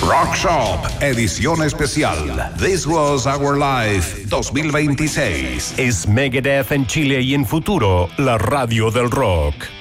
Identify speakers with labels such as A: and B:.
A: Rock Shop, edición especial. This Was Our Life 2026.
B: Es Megadeth en Chile y en futuro, la radio del rock.